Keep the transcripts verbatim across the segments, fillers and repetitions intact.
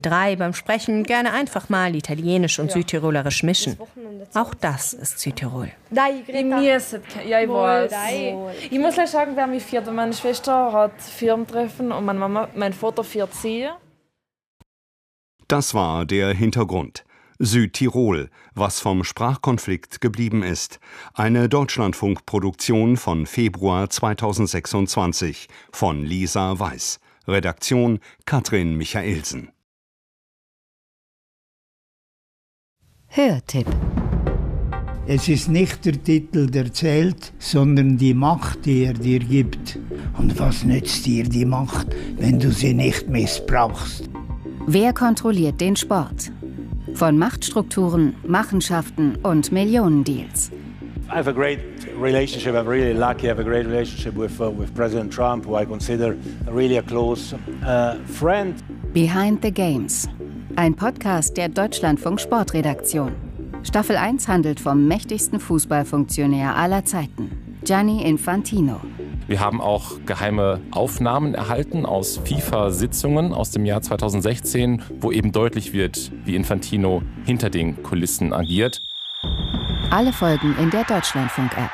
Drei beim Sprechen gerne einfach mal Italienisch und ja. Südtirolerisch mischen. Auch das ist Südtirol. Ich, ja, ich, weiß. Ich muss gleich sagen, wer mich viert. Meine Schwester hat Firmentreffen und meine Mama, mein Vater viert sie. Das war der Hintergrund. Südtirol, was vom Sprachkonflikt geblieben ist. Eine Deutschlandfunk-Produktion von Februar zweitausendsechsundzwanzig von Lisa Weiß. Redaktion Katrin Michaelsen. Hörtipp. Es ist nicht der Titel, der zählt, sondern die Macht, die er dir gibt. Und was nützt dir die Macht, wenn du sie nicht missbrauchst? Wer kontrolliert den Sport? Von Machtstrukturen, Machenschaften und Millionendeals. I have a great relationship. I'm really lucky. I have a great relationship with uh, with President Trump, who I consider really a close uh, friend. Behind the Games. Ein Podcast der Deutschlandfunk Sportredaktion. Staffel eins handelt vom mächtigsten Fußballfunktionär aller Zeiten, Gianni Infantino. Wir haben auch geheime Aufnahmen erhalten aus FIFA-Sitzungen aus dem Jahr zweitausendsechzehn, wo eben deutlich wird, wie Infantino hinter den Kulissen agiert. Alle Folgen in der Deutschlandfunk-App.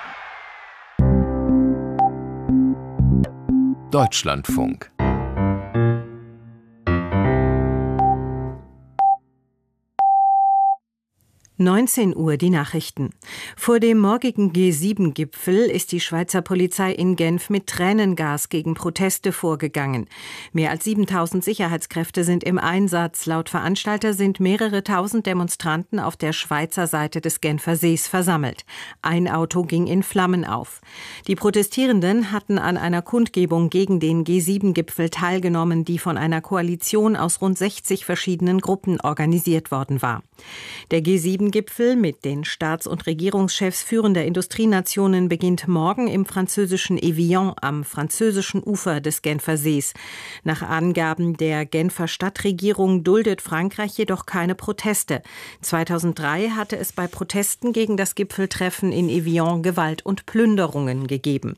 Deutschlandfunk. neunzehn Uhr die Nachrichten. Vor dem morgigen G sieben Gipfel ist die Schweizer Polizei in Genf mit Tränengas gegen Proteste vorgegangen. Mehr als siebentausend Sicherheitskräfte sind im Einsatz. Laut Veranstalter sind mehrere tausend Demonstranten auf der Schweizer Seite des Genfer Sees versammelt. Ein Auto ging in Flammen auf. Die Protestierenden hatten an einer Kundgebung gegen den G sieben Gipfel teilgenommen, die von einer Koalition aus rund sechzig verschiedenen Gruppen organisiert worden war. Der G sieben Gipfel mit den Staats- und Regierungschefs führender Industrienationen beginnt morgen im französischen Evian am französischen Ufer des Genfer Sees. Nach Angaben der Genfer Stadtregierung duldet Frankreich jedoch keine Proteste. zweitausenddrei hatte es bei Protesten gegen das Gipfeltreffen in Evian Gewalt und Plünderungen gegeben.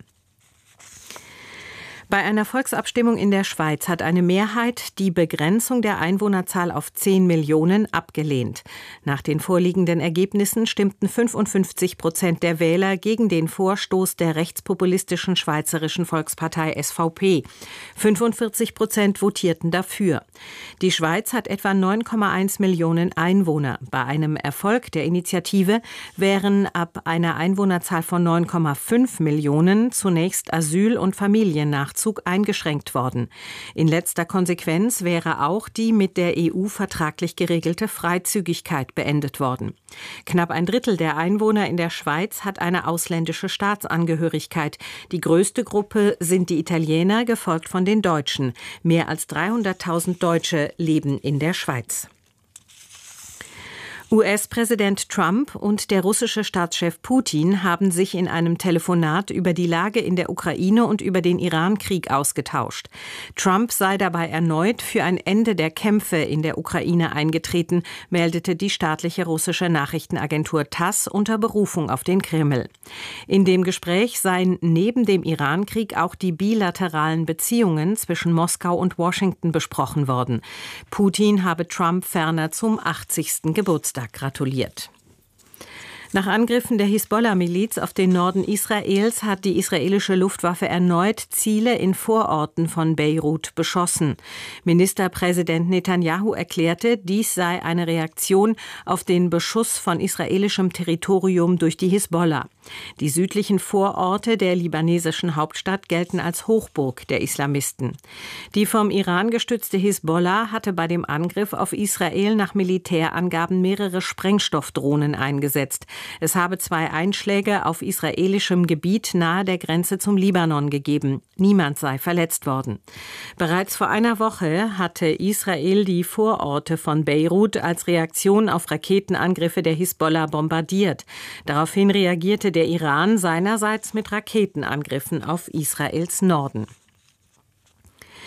Bei einer Volksabstimmung in der Schweiz hat eine Mehrheit die Begrenzung der Einwohnerzahl auf zehn Millionen abgelehnt. Nach den vorliegenden Ergebnissen stimmten fünfundfünfzig Prozent der Wähler gegen den Vorstoß der rechtspopulistischen Schweizerischen Volkspartei S V P. fünfundvierzig Prozent votierten dafür. Die Schweiz hat etwa neun Komma eins Millionen Einwohner. Bei einem Erfolg der Initiative wären ab einer Einwohnerzahl von neun Komma fünf Millionen zunächst Asyl- und Familiennachzug eingeschränkt worden. In letzter Konsequenz wäre auch die mit der E U vertraglich geregelte Freizügigkeit beendet worden. Knapp ein Drittel der Einwohner in der Schweiz hat eine ausländische Staatsangehörigkeit. Die größte Gruppe sind die Italiener, gefolgt von den Deutschen. Mehr als dreihunderttausend Deutsche leben in der Schweiz. U S-Präsident Trump und der russische Staatschef Putin haben sich in einem Telefonat über die Lage in der Ukraine und über den Iran-Krieg ausgetauscht. Trump sei dabei erneut für ein Ende der Kämpfe in der Ukraine eingetreten, meldete die staatliche russische Nachrichtenagentur TASS unter Berufung auf den Kreml. In dem Gespräch seien neben dem Iran-Krieg auch die bilateralen Beziehungen zwischen Moskau und Washington besprochen worden. Putin habe Trump ferner zum achtzigsten Geburtstag gratuliert. Nach Angriffen der Hisbollah-Miliz auf den Norden Israels hat die israelische Luftwaffe erneut Ziele in Vororten von Beirut beschossen. Ministerpräsident Netanyahu erklärte, dies sei eine Reaktion auf den Beschuss von israelischem Territorium durch die Hisbollah. Die südlichen Vororte der libanesischen Hauptstadt gelten als Hochburg der Islamisten. Die vom Iran gestützte Hisbollah hatte bei dem Angriff auf Israel nach Militärangaben mehrere Sprengstoffdrohnen eingesetzt. Es habe zwei Einschläge auf israelischem Gebiet nahe der Grenze zum Libanon gegeben. Niemand sei verletzt worden. Bereits vor einer Woche hatte Israel die Vororte von Beirut als Reaktion auf Raketenangriffe der Hisbollah bombardiert. Daraufhin reagierte der Iran seinerseits mit Raketenangriffen auf Israels Norden.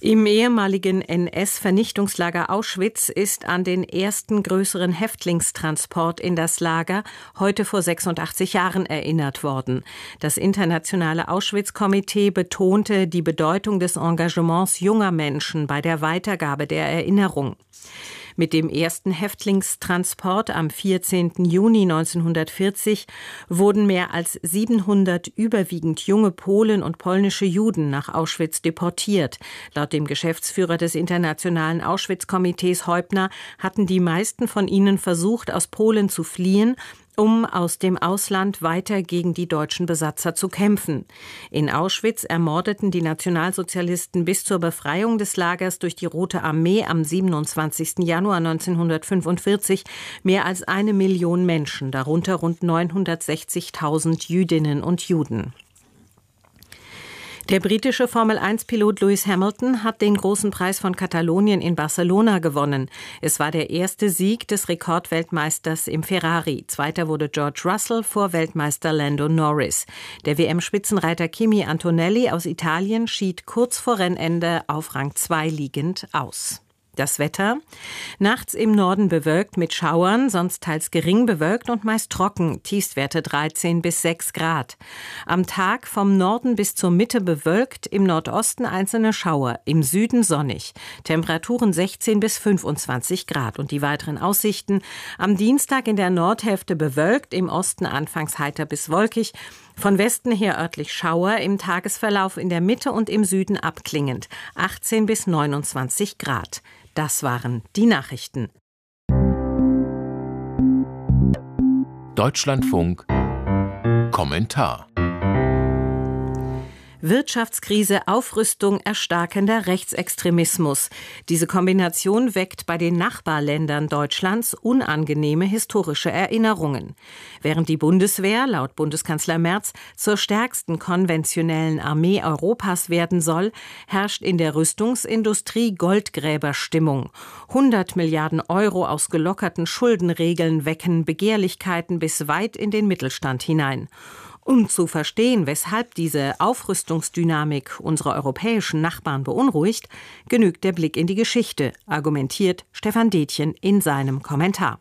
Im ehemaligen N S-Vernichtungslager Auschwitz ist an den ersten größeren Häftlingstransport in das Lager heute vor sechsundachtzig Jahren erinnert worden. Das internationale Auschwitz-Komitee betonte die Bedeutung des Engagements junger Menschen bei der Weitergabe der Erinnerung. Mit dem ersten Häftlingstransport am vierzehnten Juni neunzehnhundertvierzig wurden mehr als siebenhundert überwiegend junge Polen und polnische Juden nach Auschwitz deportiert. Laut dem Geschäftsführer des Internationalen Auschwitz-Komitees Heubner hatten die meisten von ihnen versucht, aus Polen zu fliehen, um aus dem Ausland weiter gegen die deutschen Besatzer zu kämpfen. In Auschwitz ermordeten die Nationalsozialisten bis zur Befreiung des Lagers durch die Rote Armee am siebenundzwanzigsten Januar neunzehnhundertfünfundvierzig mehr als eine Million Menschen, darunter rund neunhundertsechzigtausend Jüdinnen und Juden. Der britische Formel eins Pilot Lewis Hamilton hat den großen Preis von Katalonien in Barcelona gewonnen. Es war der erste Sieg des Rekordweltmeisters im Ferrari. Zweiter wurde George Russell vor Weltmeister Lando Norris. Der W M-Spitzenreiter Kimi Antonelli aus Italien schied kurz vor Rennende auf Rang zwei liegend aus. Das Wetter: Nachts im Norden bewölkt mit Schauern, sonst teils gering bewölkt und meist trocken, Tiefstwerte dreizehn bis sechs Grad. Am Tag vom Norden bis zur Mitte bewölkt, im Nordosten einzelne Schauer, im Süden sonnig. Temperaturen sechzehn bis fünfundzwanzig Grad. Und die weiteren Aussichten: Am Dienstag in der Nordhälfte bewölkt, im Osten anfangs heiter bis wolkig, von Westen her örtlich Schauer, im Tagesverlauf in der Mitte und im Süden abklingend, achtzehn bis neunundzwanzig Grad. Das waren die Nachrichten. Deutschlandfunk Kommentar. Wirtschaftskrise, Aufrüstung, erstarkender Rechtsextremismus. Diese Kombination weckt bei den Nachbarländern Deutschlands unangenehme historische Erinnerungen. Während die Bundeswehr, laut Bundeskanzler Merz, zur stärksten konventionellen Armee Europas werden soll, herrscht in der Rüstungsindustrie Goldgräberstimmung. hundert Milliarden Euro aus gelockerten Schuldenregeln wecken Begehrlichkeiten bis weit in den Mittelstand hinein. Um zu verstehen, weshalb diese Aufrüstungsdynamik unsere europäischen Nachbarn beunruhigt, genügt der Blick in die Geschichte, argumentiert Stefan Detjen in seinem Kommentar.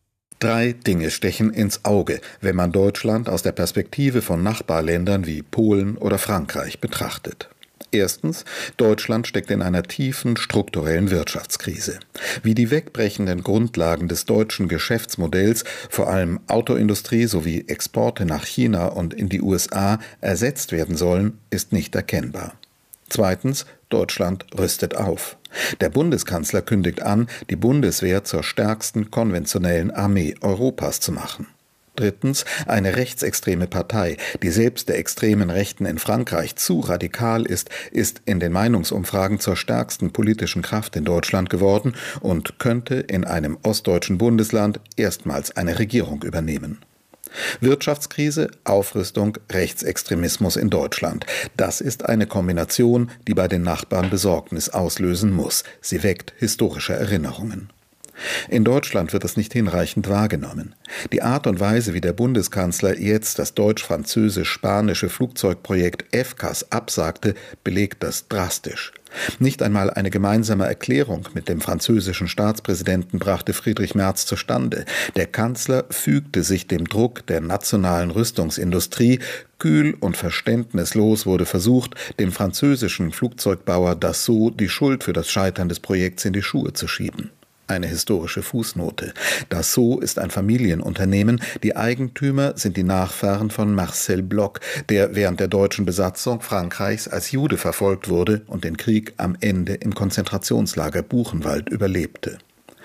Drei Dinge stechen ins Auge, wenn man Deutschland aus der Perspektive von Nachbarländern wie Polen oder Frankreich betrachtet. Erstens, Deutschland steckt in einer tiefen strukturellen Wirtschaftskrise. Wie die wegbrechenden Grundlagen des deutschen Geschäftsmodells, vor allem Autoindustrie sowie Exporte nach China und in die U S A, ersetzt werden sollen, ist nicht erkennbar. Zweitens, Deutschland rüstet auf. Der Bundeskanzler kündigt an, die Bundeswehr zur stärksten konventionellen Armee Europas zu machen. Drittens, eine rechtsextreme Partei, die selbst der extremen Rechten in Frankreich zu radikal ist, ist in den Meinungsumfragen zur stärksten politischen Kraft in Deutschland geworden und könnte in einem ostdeutschen Bundesland erstmals eine Regierung übernehmen. Wirtschaftskrise, Aufrüstung, Rechtsextremismus in Deutschland. Das ist eine Kombination, die bei den Nachbarn Besorgnis auslösen muss. Sie weckt historische Erinnerungen. In Deutschland wird es nicht hinreichend wahrgenommen. Die Art und Weise, wie der Bundeskanzler jetzt das deutsch-französisch-spanische Flugzeugprojekt F C A S absagte, belegt das drastisch. Nicht einmal eine gemeinsame Erklärung mit dem französischen Staatspräsidenten brachte Friedrich Merz zustande. Der Kanzler fügte sich dem Druck der nationalen Rüstungsindustrie. Kühl und verständnislos wurde versucht, dem französischen Flugzeugbauer Dassault die Schuld für das Scheitern des Projekts in die Schuhe zu schieben. Eine historische Fußnote. Dassault ist ein Familienunternehmen. Die Eigentümer sind die Nachfahren von Marcel Bloch, der während der deutschen Besatzung Frankreichs als Jude verfolgt wurde und den Krieg am Ende im Konzentrationslager Buchenwald überlebte.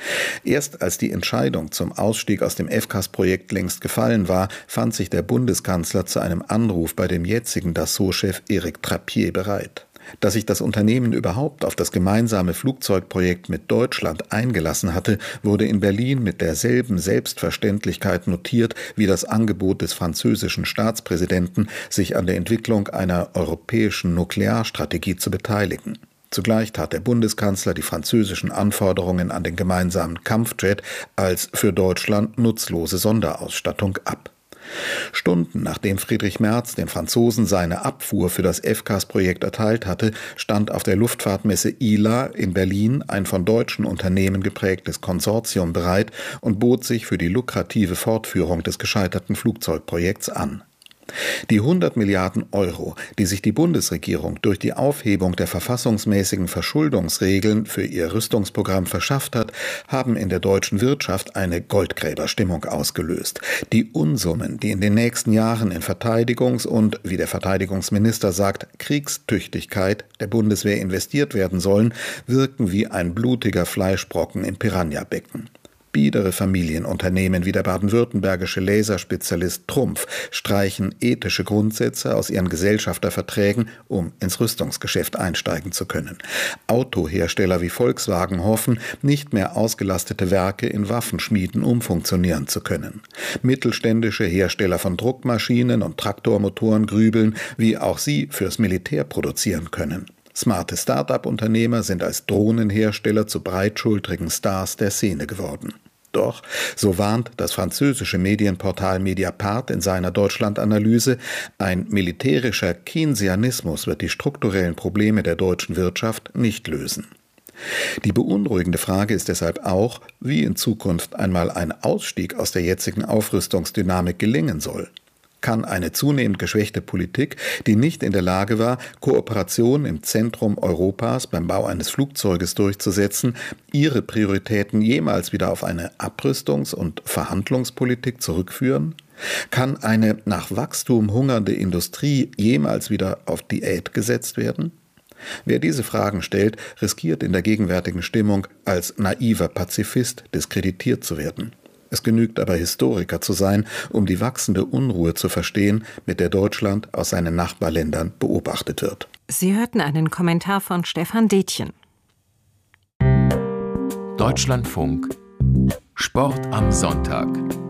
Erst als die Entscheidung zum Ausstieg aus dem F C A S-Projekt längst gefallen war, fand sich der Bundeskanzler zu einem Anruf bei dem jetzigen Dassault-Chef Éric Trappier bereit. Dass sich das Unternehmen überhaupt auf das gemeinsame Flugzeugprojekt mit Deutschland eingelassen hatte, wurde in Berlin mit derselben Selbstverständlichkeit notiert wie das Angebot des französischen Staatspräsidenten, sich an der Entwicklung einer europäischen Nuklearstrategie zu beteiligen. Zugleich tat der Bundeskanzler die französischen Anforderungen an den gemeinsamen Kampfjet als für Deutschland nutzlose Sonderausstattung ab. Stunden nachdem Friedrich Merz den Franzosen seine Abfuhr für das F C A S-Projekt erteilt hatte, stand auf der Luftfahrtmesse I L A in Berlin ein von deutschen Unternehmen geprägtes Konsortium bereit und bot sich für die lukrative Fortführung des gescheiterten Flugzeugprojekts an. Die hundert Milliarden Euro, die sich die Bundesregierung durch die Aufhebung der verfassungsmäßigen Verschuldungsregeln für ihr Rüstungsprogramm verschafft hat, haben in der deutschen Wirtschaft eine Goldgräberstimmung ausgelöst. Die Unsummen, die in den nächsten Jahren in Verteidigungs- und, wie der Verteidigungsminister sagt, Kriegstüchtigkeit der Bundeswehr investiert werden sollen, wirken wie ein blutiger Fleischbrocken im Piranha-Becken. Biedere Familienunternehmen wie der baden-württembergische Laserspezialist Trumpf streichen ethische Grundsätze aus ihren Gesellschafterverträgen, um ins Rüstungsgeschäft einsteigen zu können. Autohersteller wie Volkswagen hoffen, nicht mehr ausgelastete Werke in Waffenschmieden umfunktionieren zu können. Mittelständische Hersteller von Druckmaschinen und Traktormotoren grübeln, wie auch sie fürs Militär produzieren können. Smarte Start-up-Unternehmer sind als Drohnenhersteller zu breitschultrigen Stars der Szene geworden. Doch, so warnt das französische Medienportal Mediapart in seiner Deutschland-Analyse, ein militärischer Keynesianismus wird die strukturellen Probleme der deutschen Wirtschaft nicht lösen. Die beunruhigende Frage ist deshalb auch, wie in Zukunft einmal ein Ausstieg aus der jetzigen Aufrüstungsdynamik gelingen soll. Kann eine zunehmend geschwächte Politik, die nicht in der Lage war, Kooperation im Zentrum Europas beim Bau eines Flugzeuges durchzusetzen, ihre Prioritäten jemals wieder auf eine Abrüstungs- und Verhandlungspolitik zurückführen? Kann eine nach Wachstum hungernde Industrie jemals wieder auf Diät gesetzt werden? Wer diese Fragen stellt, riskiert in der gegenwärtigen Stimmung als naiver Pazifist diskreditiert zu werden. Es genügt aber, Historiker zu sein, um die wachsende Unruhe zu verstehen, mit der Deutschland aus seinen Nachbarländern beobachtet wird. Sie hörten einen Kommentar von Stefan Detjen. Deutschlandfunk Sport am Sonntag.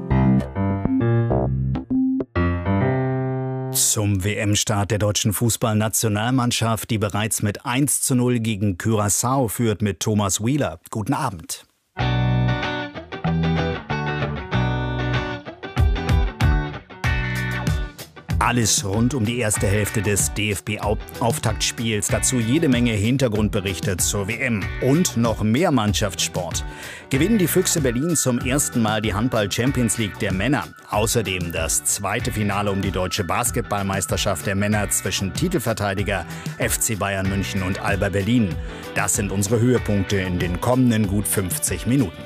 Zum W M-Start der deutschen Fußballnationalmannschaft, die bereits mit eins zu null gegen Curaçao führt, mit Thomas Wheeler. Guten Abend. Alles rund um die erste Hälfte des D F B-Auftaktspiels. Dazu jede Menge Hintergrundberichte zur W M. Und noch mehr Mannschaftssport. Gewinnen die Füchse Berlin zum ersten Mal die Handball-Champions League der Männer. Außerdem das zweite Finale um die deutsche Basketballmeisterschaft der Männer zwischen Titelverteidiger F C Bayern München und Alba Berlin. Das sind unsere Höhepunkte in den kommenden gut fünfzig Minuten.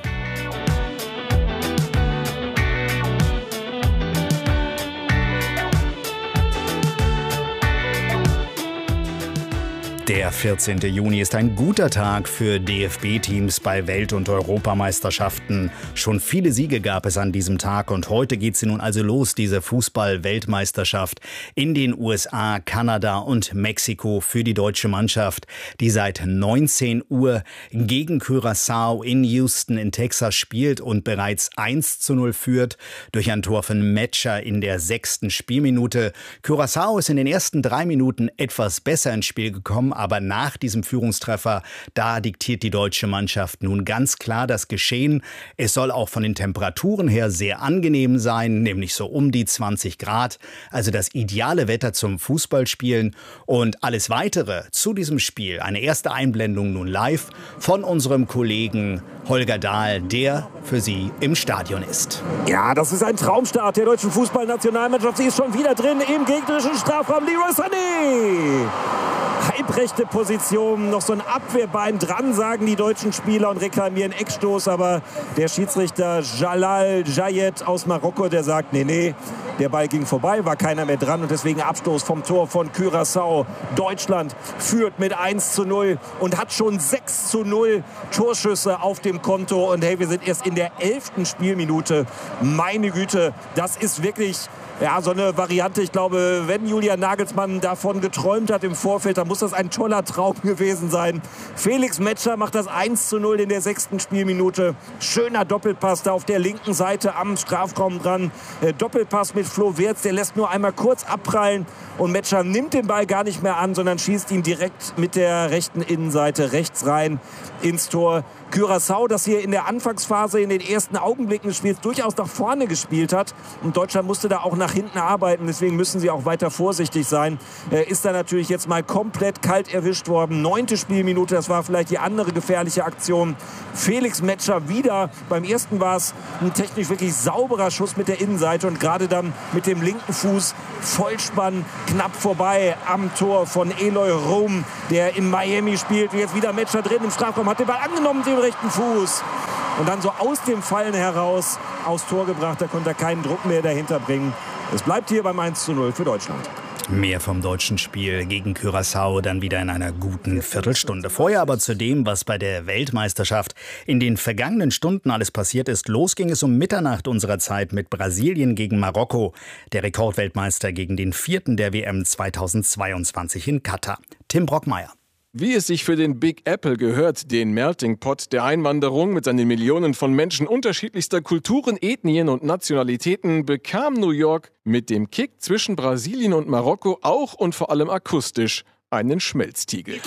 Der vierzehnte Juni ist ein guter Tag für D F B-Teams bei Welt- und Europameisterschaften. Schon viele Siege gab es an diesem Tag und heute geht sie nun also los, diese Fußball-Weltmeisterschaft in den U S A, Kanada und Mexiko für die deutsche Mannschaft, die seit neunzehn Uhr gegen Curaçao in Houston in Texas spielt und bereits eins zu null führt durch ein Tor von Metscher in der sechsten Spielminute. Curaçao ist in den ersten drei Minuten etwas besser ins Spiel gekommen, aber nach diesem Führungstreffer, da diktiert die deutsche Mannschaft nun ganz klar das Geschehen. Es soll auch von den Temperaturen her sehr angenehm sein, nämlich so um die zwanzig Grad. Also das ideale Wetter zum Fußballspielen. Und alles Weitere zu diesem Spiel, eine erste Einblendung nun live von unserem Kollegen Holger Dahl, der für Sie im Stadion ist. Ja, das ist ein Traumstart der deutschen Fußballnationalmannschaft. Sie ist schon wieder drin im gegnerischen Strafraum. Leroy Sané! Halbrechte Position, noch so ein Abwehrbein dran, sagen die deutschen Spieler und reklamieren Eckstoß. Aber der Schiedsrichter Jalal Jayed aus Marokko, der sagt, nee, nee, der Ball ging vorbei, war keiner mehr dran und deswegen Abstoß vom Tor von Curaçao. Deutschland führt mit eins zu null und hat schon sechs zu null Torschüsse auf dem Konto. Und hey, wir sind erst in der elften Spielminute. Meine Güte, das ist wirklich... Ja, so eine Variante, ich glaube, wenn Julian Nagelsmann davon geträumt hat im Vorfeld, dann muss das ein toller Traum gewesen sein. Felix Metscher macht das eins zu null in der sechsten Spielminute. Schöner Doppelpass da auf der linken Seite am Strafraum dran. Äh, Doppelpass mit Flo Wirtz, der lässt nur einmal kurz abprallen und Metscher nimmt den Ball gar nicht mehr an, sondern schießt ihn direkt mit der rechten Innenseite rechts rein ins Tor. Curaçao, das hier in der Anfangsphase, in den ersten Augenblicken des Spiels durchaus nach vorne gespielt hat. Und Deutschland musste da auch nach hinten arbeiten. Deswegen müssen sie auch weiter vorsichtig sein. Äh, ist da natürlich jetzt mal komplett kalt erwischt worden. Neunte Spielminute, das war vielleicht die andere gefährliche Aktion. Felix Metscher wieder. Beim ersten war es ein technisch wirklich sauberer Schuss mit der Innenseite. Und gerade dann mit dem linken Fuß Vollspann knapp vorbei am Tor von Eloy Room, der in Miami spielt. Jetzt wieder Metscher drin im Strafraum, hat den Ball angenommen mit dem rechten Fuß. Und dann so aus dem Fallen heraus aufs Tor gebracht. Da konnte er keinen Druck mehr dahinter bringen. Es bleibt hier beim eins zu null für Deutschland. Mehr vom deutschen Spiel gegen Curaçao dann wieder in einer guten Viertelstunde. Vorher aber zu dem, was bei der Weltmeisterschaft in den vergangenen Stunden alles passiert ist. Los ging es um Mitternacht unserer Zeit mit Brasilien gegen Marokko. Der Rekordweltmeister gegen den vierten der W M zweitausendzweiundzwanzig in Katar. Tim Brockmeier. Wie es sich für den Big Apple gehört, den Melting Pot der Einwanderung mit seinen Millionen von Menschen unterschiedlichster Kulturen, Ethnien und Nationalitäten, bekam New York mit dem Kick zwischen Brasilien und Marokko auch und vor allem akustisch einen Schmelztiegel.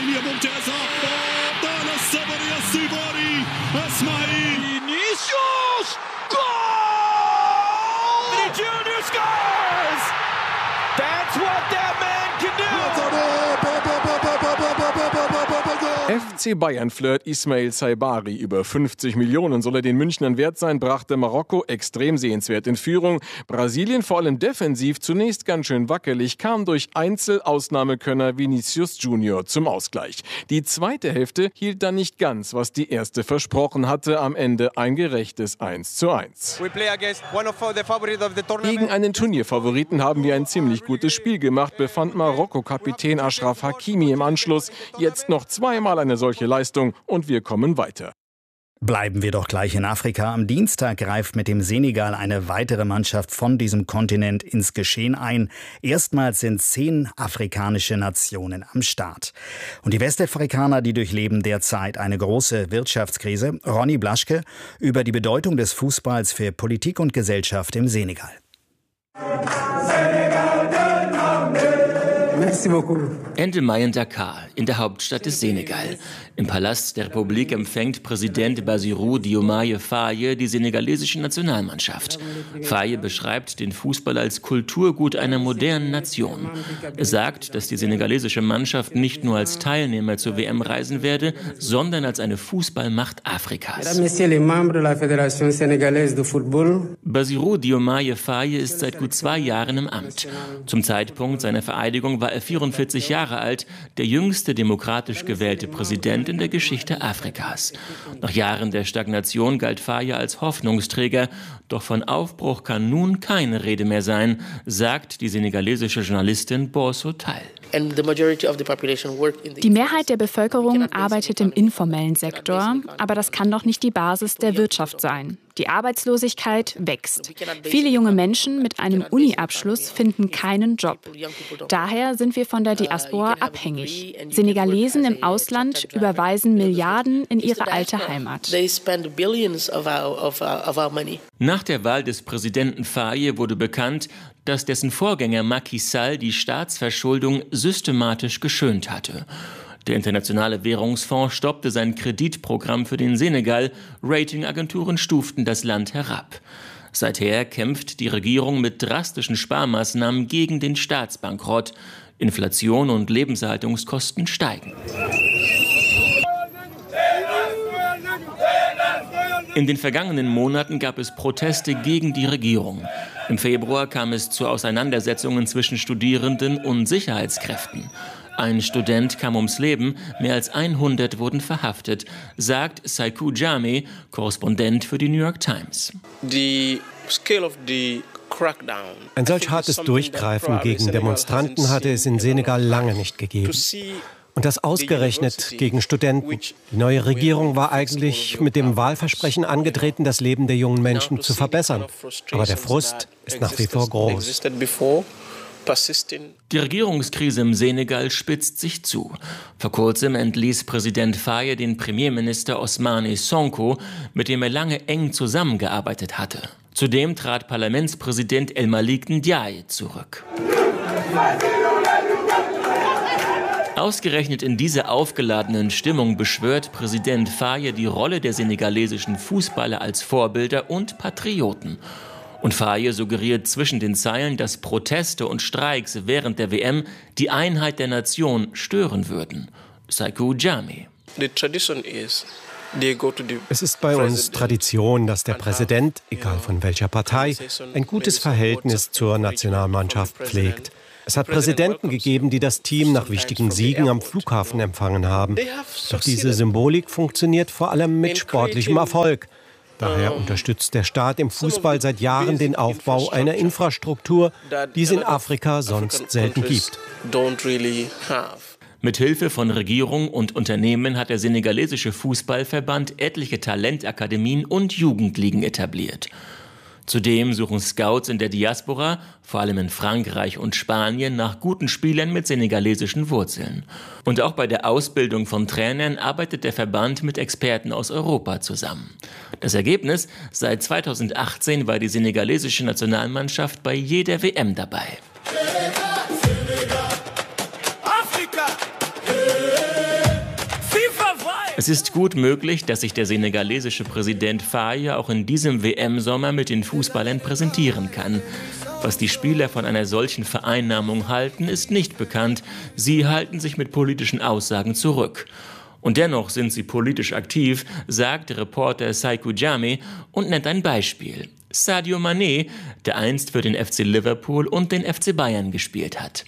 F C Bayern-Flirt Ismail Saibari, über fünfzig Millionen soll er den Münchnern wert sein, brachte Marokko extrem sehenswert in Führung. Brasilien vor allem defensiv zunächst ganz schön wackelig, kam durch Einzel-Ausnahmekönner Vinicius Junior zum Ausgleich. Die zweite Hälfte hielt dann nicht ganz, was die erste versprochen hatte, am Ende ein gerechtes eins zu eins. Gegen einen Turnierfavoriten haben wir ein ziemlich gutes Spiel gemacht, befand Marokko-Kapitän Achraf Hakimi im Anschluss. Jetzt noch zweimal eine solche Leistung und wir kommen weiter. Bleiben wir doch gleich in Afrika. Am Dienstag greift mit dem Senegal eine weitere Mannschaft von diesem Kontinent ins Geschehen ein. Erstmals sind zehn afrikanische Nationen am Start. Und die Westafrikaner, die durchleben derzeit eine große Wirtschaftskrise. Ronny Blaschke über die Bedeutung des Fußballs für Politik und Gesellschaft im Senegal. Ende Mai in Dakar, in der Hauptstadt des Senegal. Im Palast der Republik empfängt Präsident Bassirou Diomaye Faye die senegalesische Nationalmannschaft. Faye beschreibt den Fußball als Kulturgut einer modernen Nation. Er sagt, dass die senegalesische Mannschaft nicht nur als Teilnehmer zur W M reisen werde, sondern als eine Fußballmacht Afrikas. Bassirou Diomaye Faye ist seit gut zwei Jahren im Amt. Zum Zeitpunkt seiner Vereidigung war er vierundvierzig Jahre alt, der jüngste demokratisch gewählte Präsident in der Geschichte Afrikas. Nach Jahren der Stagnation galt Faye als Hoffnungsträger, doch von Aufbruch kann nun keine Rede mehr sein, sagt die senegalesische Journalistin Borso Tal. Die Mehrheit der Bevölkerung arbeitet im informellen Sektor, aber das kann doch nicht die Basis der Wirtschaft sein. Die Arbeitslosigkeit wächst. Viele junge Menschen mit einem Uni-Abschluss finden keinen Job. Daher sind wir von der Diaspora abhängig. Senegalesen im Ausland überweisen Milliarden in ihre alte Heimat. Nach der Wahl des Präsidenten Faye wurde bekannt, dass dessen Vorgänger Macky Sall die Staatsverschuldung systematisch geschönt hatte. Der Internationale Währungsfonds stoppte sein Kreditprogramm für den Senegal. Ratingagenturen stuften das Land herab. Seither kämpft die Regierung mit drastischen Sparmaßnahmen gegen den Staatsbankrott. Inflation und Lebenserhaltungskosten steigen. In den vergangenen Monaten gab es Proteste gegen die Regierung. Im Februar kam es zu Auseinandersetzungen zwischen Studierenden und Sicherheitskräften. Ein Student kam ums Leben, mehr als hundert wurden verhaftet, sagt Saikou Jame, Korrespondent für die New York Times. Ein solch hartes Durchgreifen gegen Demonstranten hatte es in Senegal lange nicht gegeben. Und das ausgerechnet gegen Studenten. Die neue Regierung war eigentlich mit dem Wahlversprechen angetreten, das Leben der jungen Menschen zu verbessern. Aber der Frust ist nach wie vor groß. Die Regierungskrise im Senegal spitzt sich zu. Vor kurzem entließ Präsident Faye den Premierminister Ousmane Sonko, mit dem er lange eng zusammengearbeitet hatte. Zudem trat Parlamentspräsident El Malik Ndiaye zurück. Ausgerechnet in dieser aufgeladenen Stimmung beschwört Präsident Faye die Rolle der senegalesischen Fußballer als Vorbilder und Patrioten. Und Faye suggeriert zwischen den Zeilen, dass Proteste und Streiks während der W M die Einheit der Nation stören würden. Saikou Jammeh. Es ist bei uns Tradition, dass der Präsident, egal von welcher Partei, ein gutes Verhältnis zur Nationalmannschaft pflegt. Es hat Präsidenten gegeben, die das Team nach wichtigen Siegen am Flughafen empfangen haben. Doch diese Symbolik funktioniert vor allem mit sportlichem Erfolg. Daher unterstützt der Staat im Fußball seit Jahren den Aufbau einer Infrastruktur, die es in Afrika sonst selten gibt. Mit Hilfe von Regierung und Unternehmen hat der senegalesische Fußballverband etliche Talentakademien und Jugendligen etabliert. Zudem suchen Scouts in der Diaspora, vor allem in Frankreich und Spanien, nach guten Spielern mit senegalesischen Wurzeln. Und auch bei der Ausbildung von Trainern arbeitet der Verband mit Experten aus Europa zusammen. Das Ergebnis: Seit zweitausendachtzehn war die senegalesische Nationalmannschaft bei jeder W M dabei. Es ist gut möglich, dass sich der senegalesische Präsident Faye auch in diesem W M-Sommer mit den Fußballern präsentieren kann. Was die Spieler von einer solchen Vereinnahmung halten, ist nicht bekannt. Sie halten sich mit politischen Aussagen zurück. Und dennoch sind sie politisch aktiv, sagt Reporter Saikou Jammeh und nennt ein Beispiel. Sadio Mané, der einst für den F C Liverpool und den F C Bayern gespielt hat.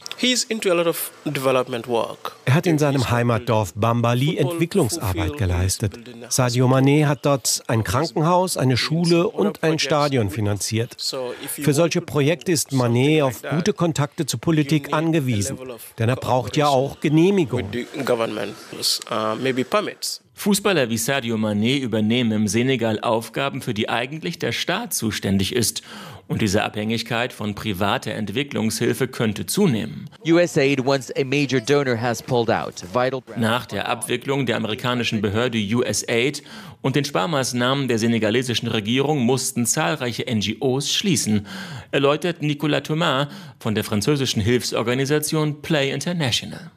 Er hat in seinem Heimatdorf Bambali Entwicklungsarbeit geleistet. Sadio Mané hat dort ein Krankenhaus, eine Schule und ein Stadion finanziert. Für solche Projekte ist Mané auf gute Kontakte zur Politik angewiesen, denn er braucht ja auch Genehmigungen. Fußballer wie Sadio Mané übernehmen im Senegal Aufgaben, für die eigentlich der Staat zuständig ist. Und diese Abhängigkeit von privater Entwicklungshilfe könnte zunehmen. Nach der Abwicklung der amerikanischen Behörde U S A I D und den Sparmaßnahmen der senegalesischen Regierung mussten zahlreiche N G Os schließen, erläutert Nicolas Thomas von der französischen Hilfsorganisation Play International.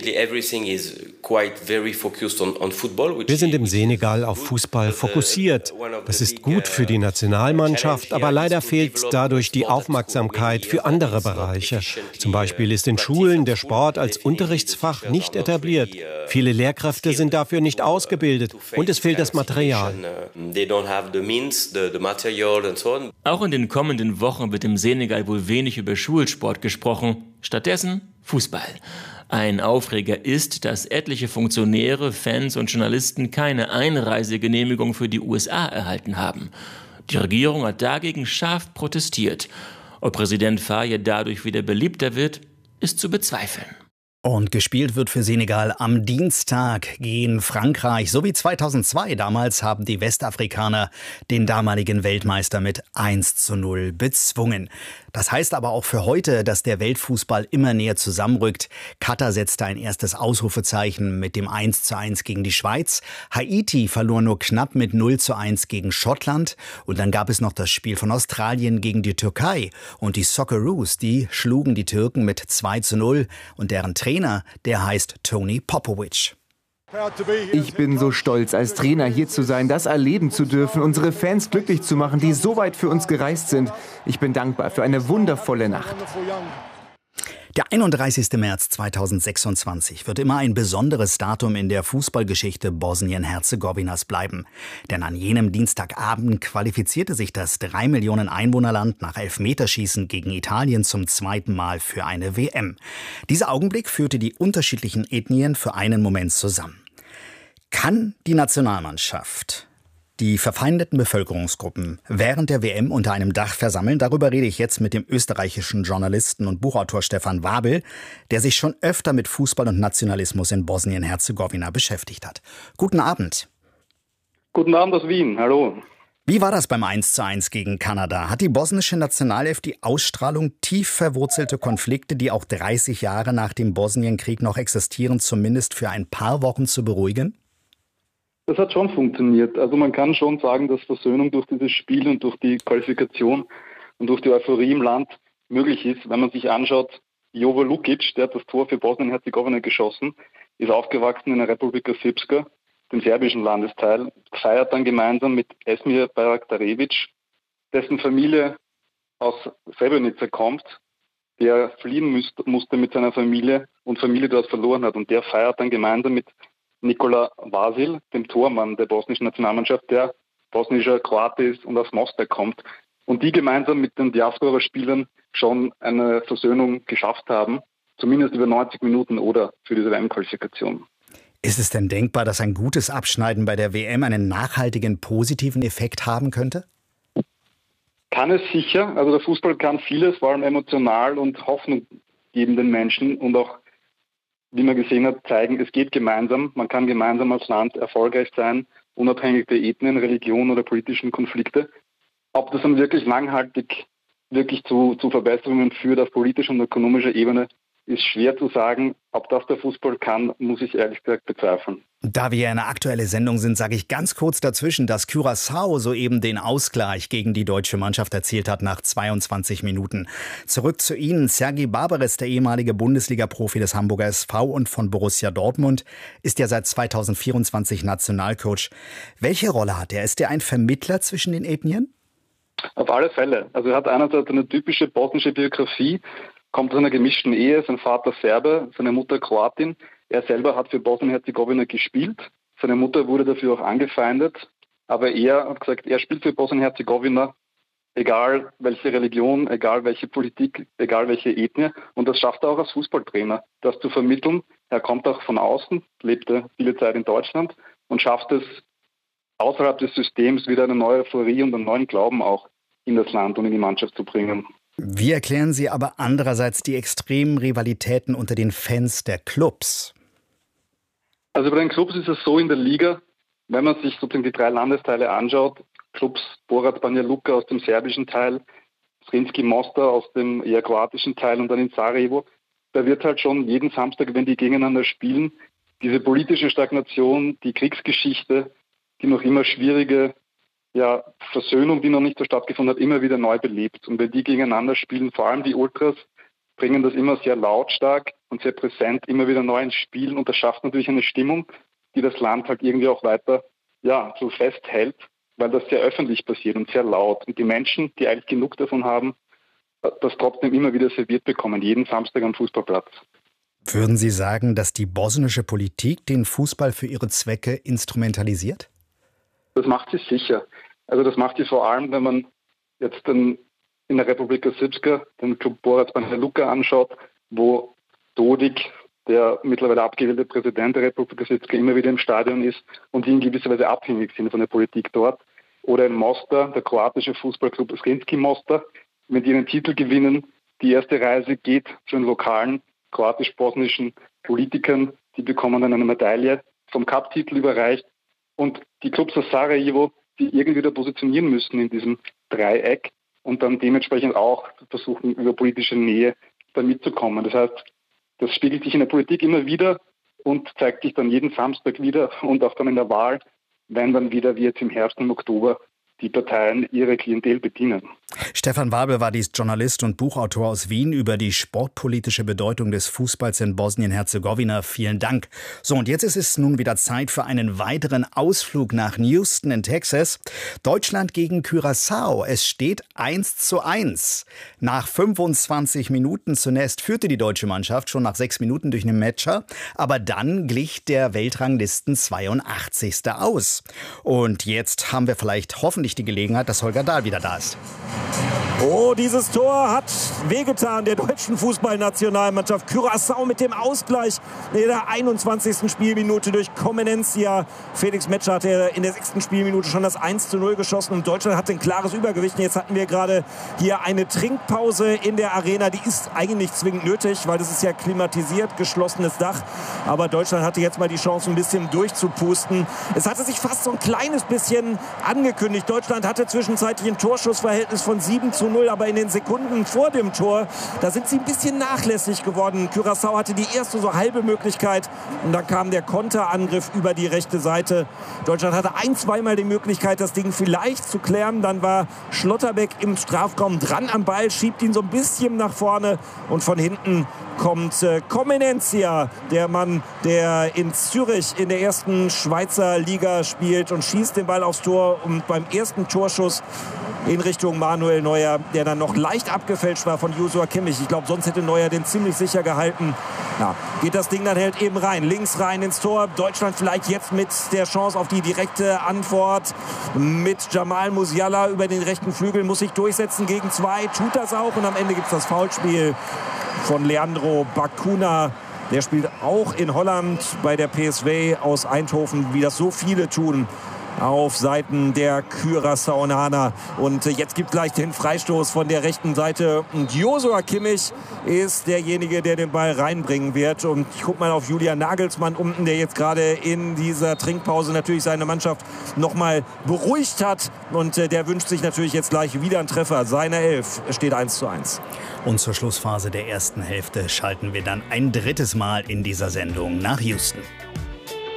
Wir sind im Senegal auf Fußball fokussiert. Das ist gut für die Nationalmannschaft, aber leider fehlt dadurch die Aufmerksamkeit für andere Bereiche. Zum Beispiel ist in Schulen der Sport als Unterrichtsfach nicht etabliert. Viele Lehrkräfte sind dafür nicht ausgebildet und es fehlt das Material. Auch in den kommenden Wochen wird im Senegal wohl wenig über Schulsport gesprochen. Stattdessen Fußball. Ein Aufreger ist, dass etliche Funktionäre, Fans und Journalisten keine Einreisegenehmigung für die U S A erhalten haben. Die Regierung hat dagegen scharf protestiert. Ob Präsident Faye dadurch wieder beliebter wird, ist zu bezweifeln. Und gespielt wird für Senegal am Dienstag gegen Frankreich. So wie zweitausendzwei. Damals haben die Westafrikaner den damaligen Weltmeister mit eins zu null bezwungen. Das heißt aber auch für heute, dass der Weltfußball immer näher zusammenrückt. Katar setzte ein erstes Ausrufezeichen mit dem eins zu eins gegen die Schweiz. Haiti verlor nur knapp mit null zu eins gegen Schottland. Und dann gab es noch das Spiel von Australien gegen die Türkei. Und die Socceroos, die schlugen die Türken mit zwei zu null. Und deren Trainer, der heißt Tony Popovic. Ich bin so stolz, als Trainer hier zu sein, das erleben zu dürfen, unsere Fans glücklich zu machen, die so weit für uns gereist sind. Ich bin dankbar für eine wundervolle Nacht. Der einunddreißigste März zweitausendsechsundzwanzig wird immer ein besonderes Datum in der Fußballgeschichte Bosnien-Herzegowinas bleiben. Denn an jenem Dienstagabend qualifizierte sich das drei Millionen Einwohnerland nach Elfmeterschießen gegen Italien zum zweiten Mal für eine W M. Dieser Augenblick führte die unterschiedlichen Ethnien für einen Moment zusammen. Kann die Nationalmannschaft die verfeindeten Bevölkerungsgruppen während der W M unter einem Dach versammeln? Darüber rede ich jetzt mit dem österreichischen Journalisten und Buchautor Stefan Wabel, der sich schon öfter mit Fußball und Nationalismus in Bosnien-Herzegowina beschäftigt hat. Guten Abend. Guten Abend aus Wien. Hallo. Wie war das beim eins zu eins gegen Kanada? Hat die bosnische Nationalelf die Ausstrahlung, tief verwurzelte Konflikte, die auch dreißig Jahre nach dem Bosnienkrieg noch existieren, zumindest für ein paar Wochen zu beruhigen? Das hat schon funktioniert. Also man kann schon sagen, dass Versöhnung durch dieses Spiel und durch die Qualifikation und durch die Euphorie im Land möglich ist, wenn man sich anschaut, Jovo Lukic, der hat das Tor für Bosnien-Herzegowina geschossen, ist aufgewachsen in der Republika Srpska, dem serbischen Landesteil, feiert dann gemeinsam mit Esmir Bayraktarevic, dessen Familie aus Srebrenica kommt, der fliehen müsste, musste mit seiner Familie und Familie dort verloren hat. Und der feiert dann gemeinsam mit Nikola Vasil, dem Tormann der bosnischen Nationalmannschaft, der bosnischer Kroate ist und aus Mostar kommt. Und die gemeinsam mit den Diaspora-Spielern schon eine Versöhnung geschafft haben, zumindest über neunzig Minuten oder für diese W M-Qualifikation. Ist es denn denkbar, dass ein gutes Abschneiden bei der W M einen nachhaltigen positiven Effekt haben könnte? Kann es sicher. Also der Fußball kann vieles, vor allem emotional und Hoffnung geben den Menschen und auch, wie man gesehen hat, zeigen, es geht gemeinsam. Man kann gemeinsam als Land erfolgreich sein, unabhängig der Ethnien, Religion oder politischen Konflikte. Ob das dann wirklich langhaltig wirklich zu, zu Verbesserungen führt auf politischer und ökonomischer Ebene, ist schwer zu sagen. Ob das der Fußball kann, muss ich ehrlich gesagt bezweifeln. Da wir ja eine aktuelle Sendung sind, sage ich ganz kurz dazwischen, dass Curaçao soeben den Ausgleich gegen die deutsche Mannschaft erzielt hat nach zweiundzwanzig Minuten. Zurück zu Ihnen. Sergi Barbares, der ehemalige Bundesliga-Profi des Hamburger S V und von Borussia Dortmund, ist ja seit zweitausendvierundzwanzig Nationalcoach. Welche Rolle hat er? Ist er ein Vermittler zwischen den Ethnien? Auf alle Fälle. Also er hat einerseits eine typische bosnische Biografie, kommt aus einer gemischten Ehe, sein Vater Serbe, seine Mutter Kroatin. Er selber hat für Bosnien-Herzegowina gespielt. Seine Mutter wurde dafür auch angefeindet. Aber er hat gesagt, er spielt für Bosnien-Herzegowina, egal welche Religion, egal welche Politik, egal welche Ethnie. Und das schafft er auch als Fußballtrainer, das zu vermitteln. Er kommt auch von außen, lebte viele Zeit in Deutschland und schafft es, außerhalb des Systems wieder eine neue Euphorie und einen neuen Glauben auch in das Land und in die Mannschaft zu bringen. Wie erklären Sie aber andererseits die extremen Rivalitäten unter den Fans der Clubs? Also bei den Clubs ist es so in der Liga, wenn man sich sozusagen die drei Landesteile anschaut, Clubs Borac Banja Luka aus dem serbischen Teil, Sremski Mostar aus dem eher kroatischen Teil und dann in Sarajevo, da wird halt schon jeden Samstag, wenn die gegeneinander spielen, diese politische Stagnation, die Kriegsgeschichte, die noch immer schwierige ja, Versöhnung, die noch nicht so stattgefunden hat, immer wieder neu belebt. Und wenn die gegeneinander spielen, vor allem die Ultras, bringen das immer sehr lautstark und sehr präsent immer wieder neu ins Spiel. Und das schafft natürlich eine Stimmung, die das Land halt irgendwie auch weiter ja, so festhält, weil das sehr öffentlich passiert und sehr laut. Und die Menschen, die eigentlich genug davon haben, das trotzdem immer wieder serviert bekommen, jeden Samstag am Fußballplatz. Würden Sie sagen, dass die bosnische Politik den Fußball für ihre Zwecke instrumentalisiert? Das macht sie sicher. Also das macht sie vor allem, wenn man jetzt dann in der Republika Srpska den Club Borac Banja Luka anschaut, wo Dodik, der mittlerweile abgewählte Präsident der Republika Srpska, immer wieder im Stadion ist und die in gewisser Weise abhängig sind von der Politik dort. Oder in Mostar, der kroatische Fußballclub Sremski Mostar, wenn die einen Titel gewinnen, die erste Reise geht zu den lokalen kroatisch-bosnischen Politikern, die bekommen dann eine Medaille vom Cup-Titel überreicht. Und die Clubs aus Sarajevo, die irgendwie da positionieren müssen in diesem Dreieck und dann dementsprechend auch versuchen, über politische Nähe da mitzukommen. Das heißt, das spiegelt sich in der Politik immer wieder und zeigt sich dann jeden Samstag wieder und auch dann in der Wahl, wenn dann wieder, wie jetzt im Herbst und Oktober, die Parteien ihre Klientel bedienen. Stefan Wabel war dies Journalist und Buchautor aus Wien über die sportpolitische Bedeutung des Fußballs in Bosnien-Herzegowina. Vielen Dank. So, und jetzt ist es nun wieder Zeit für einen weiteren Ausflug nach Houston in Texas. Deutschland gegen Curaçao. Es steht eins zu eins. Nach fünfundzwanzig Minuten zunächst führte die deutsche Mannschaft schon nach sechs Minuten durch einen Matcher. Aber dann glich der Weltranglisten zweiundachtzigste aus. Und jetzt haben wir vielleicht hoffentlich die Gelegenheit, dass Holger Dahl wieder da ist. Oh, dieses Tor hat wehgetan der deutschen Fußballnationalmannschaft. Curaçao mit dem Ausgleich in der einundzwanzigsten Spielminute durch Comenencia. Felix Metscher hatte in der sechsten Spielminute schon das eins zu null geschossen und Deutschland hatte ein klares Übergewicht. Jetzt hatten wir gerade hier eine Trinkpause in der Arena. Die ist eigentlich zwingend nötig, weil das ist ja klimatisiert, geschlossenes Dach. Aber Deutschland hatte jetzt mal die Chance, ein bisschen durchzupusten. Es hatte sich fast so ein kleines bisschen angekündigt. Deutschland hatte zwischenzeitlich ein Torschussverhältnis von sieben zu zu null. Aber in den Sekunden vor dem Tor, da sind sie ein bisschen nachlässig geworden. Curaçao hatte die erste so halbe Möglichkeit und dann kam der Konterangriff über die rechte Seite. Deutschland hatte ein-, zweimal die Möglichkeit, das Ding vielleicht zu klären. Dann war Schlotterbeck im Strafraum dran am Ball, schiebt ihn so ein bisschen nach vorne und von hinten kommt äh, Comenencia, der Mann, der in Zürich in der ersten Schweizer Liga spielt und schießt den Ball aufs Tor und beim ersten Torschuss in Richtung Manuel Neuer, der dann noch leicht abgefälscht war von Joshua Kimmich. Ich glaube, sonst hätte Neuer den ziemlich sicher gehalten. Ja, geht das Ding dann halt eben rein, links rein ins Tor. Deutschland vielleicht jetzt mit der Chance auf die direkte Antwort mit Jamal Musiala über den rechten Flügel, muss sich durchsetzen gegen zwei, tut das auch und am Ende gibt es das Foulspiel von Leandro Bacuna. Der spielt auch in Holland bei der P S V aus Eindhoven, wie das so viele tun, auf Seiten der Curaçaoaner. Und jetzt gibt es gleich den Freistoß von der rechten Seite. Und Joshua Kimmich ist derjenige, der den Ball reinbringen wird. Und ich gucke mal auf Julian Nagelsmann unten, der jetzt gerade in dieser Trinkpause natürlich seine Mannschaft nochmal beruhigt hat. Und der wünscht sich natürlich jetzt gleich wieder einen Treffer. Seine Elf steht eins zu eins. Und zur Schlussphase der ersten Hälfte schalten wir dann ein drittes Mal in dieser Sendung nach Houston.